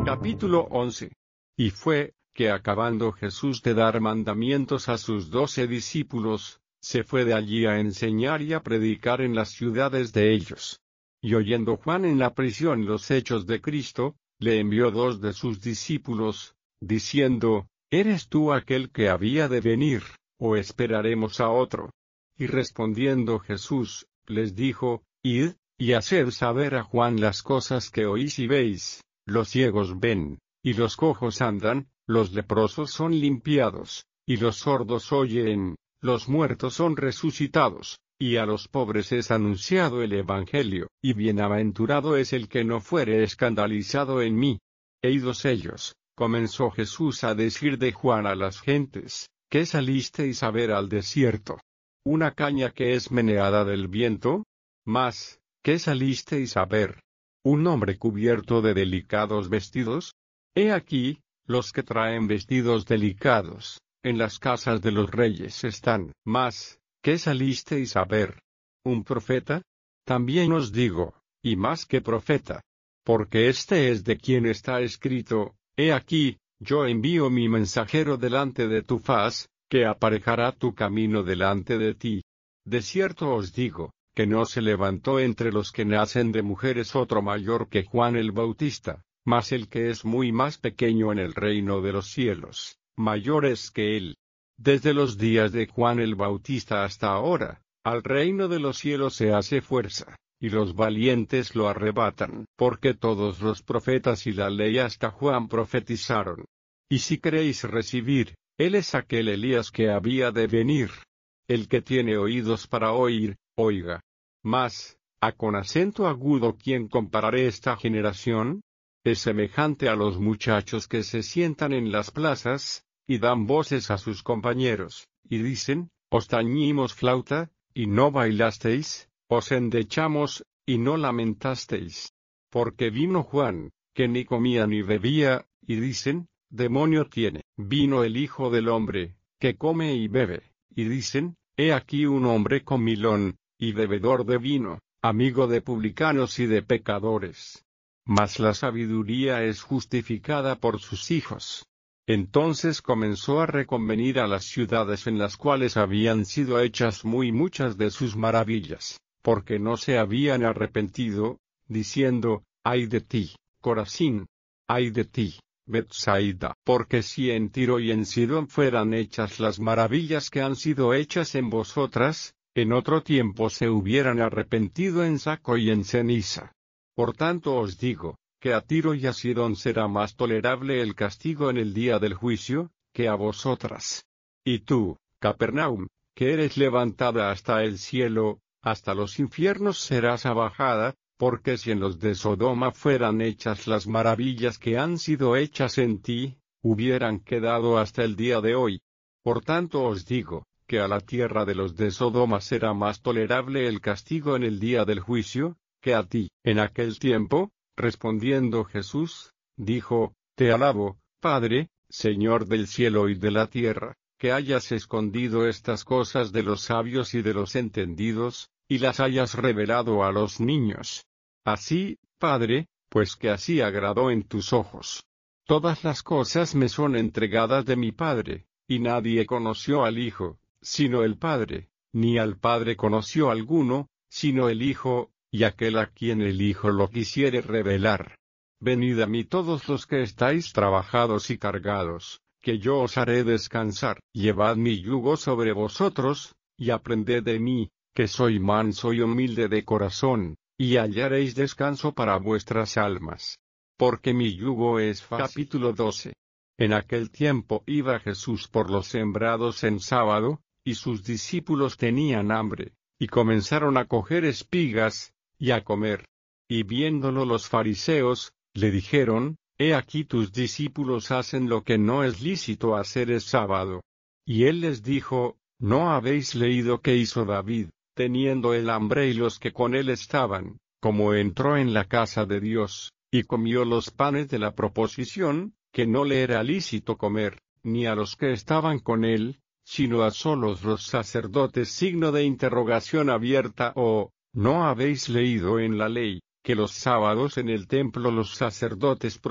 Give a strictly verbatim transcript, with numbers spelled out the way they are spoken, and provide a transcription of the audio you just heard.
Capítulo once. Y fue, que acabando Jesús de dar mandamientos a sus doce discípulos, se fue de allí a enseñar y a predicar en las ciudades de ellos. Y oyendo Juan en la prisión los hechos de Cristo, le envió dos de sus discípulos, diciendo, ¿Eres tú aquel que había de venir, o esperaremos a otro? Y respondiendo Jesús, les dijo, Id, y haced saber a Juan las cosas que oís y veis: los ciegos ven, y los cojos andan, los leprosos son limpiados, y los sordos oyen, los muertos son resucitados, y a los pobres es anunciado el Evangelio, y bienaventurado es el que no fuere escandalizado en mí. E idos ellos, comenzó Jesús a decir de Juan a las gentes, ¿qué salisteis a ver al desierto? ¿Una caña que es meneada del viento? Mas, ¿qué salisteis a ver? ¿Un hombre cubierto de delicados vestidos? He aquí, los que traen vestidos delicados, en las casas de los reyes están. Mas, ¿qué salisteis a ver? ¿Un profeta? También os digo, y más que profeta. Porque este es de quien está escrito, he aquí, yo envío mi mensajero delante de tu faz, que aparejará tu camino delante de ti. De cierto os digo, que no se levantó entre los que nacen de mujeres otro mayor que Juan el Bautista, mas el que es muy más pequeño en el reino de los cielos, mayor es que él. Desde los días de Juan el Bautista hasta ahora, al reino de los cielos se hace fuerza, y los valientes lo arrebatan, porque todos los profetas y la ley hasta Juan profetizaron. Y si queréis recibir, él es aquel Elías que había de venir. El que tiene oídos para oír, oiga. Mas, ¿a con acento agudo quién compararé esta generación? Es semejante a los muchachos que se sientan en las plazas, y dan voces a sus compañeros, y dicen, os tañimos flauta, y no bailasteis, os endechamos, y no lamentasteis. Porque vino Juan, que ni comía ni bebía, y dicen, demonio tiene. Vino el Hijo del Hombre, que come y bebe, y dicen, he aquí un hombre comilón, y bebedor de vino, amigo de publicanos y de pecadores. Mas la sabiduría es justificada por sus hijos. Entonces comenzó a reconvenir a las ciudades en las cuales habían sido hechas muy muchas de sus maravillas, porque no se habían arrepentido, diciendo, ay de ti, Corazín, ay de ti, Betsaida, porque si en Tiro y en Sidón fueran hechas las maravillas que han sido hechas en vosotras, en otro tiempo se hubieran arrepentido en saco y en ceniza. Por tanto os digo, que a Tiro y a Sidón será más tolerable el castigo en el día del juicio, que a vosotras. Y tú, Capernaum, que eres levantada hasta el cielo, hasta los infiernos serás abajada, porque si en los de Sodoma fueran hechas las maravillas que han sido hechas en ti, hubieran quedado hasta el día de hoy. Por tanto os digo, que a la tierra de los de Sodoma será más tolerable el castigo en el día del juicio, que a ti. En aquel tiempo, respondiendo Jesús, dijo, Te alabo, Padre, Señor del cielo y de la tierra, que hayas escondido estas cosas de los sabios y de los entendidos, y las hayas revelado a los niños. Así, Padre, pues que así agradó en tus ojos. Todas las cosas me son entregadas de mi Padre, y nadie conoció al Hijo, sino el Padre, ni al Padre conoció alguno, sino el Hijo, y aquel a quien el Hijo lo quisiere revelar. Venid a mí todos los que estáis trabajados y cargados, que yo os haré descansar. Llevad mi yugo sobre vosotros, y aprended de mí, que soy manso y humilde de corazón, y hallaréis descanso para vuestras almas. Porque mi yugo es fácil. Capítulo doce. En aquel tiempo iba Jesús por los sembrados en sábado, y sus discípulos tenían hambre, y comenzaron a coger espigas, y a comer. Y viéndolo los fariseos, le dijeron, He aquí tus discípulos hacen lo que no es lícito hacer el sábado. Y él les dijo, ¿no habéis leído qué hizo David, teniendo el hambre y los que con él estaban, como entró en la casa de Dios, y comió los panes de la proposición, que no le era lícito comer, ni a los que estaban con él, sino a solos los sacerdotes? Signo de interrogación abierta. O, ¿no habéis leído en la ley, que los sábados en el templo los sacerdotes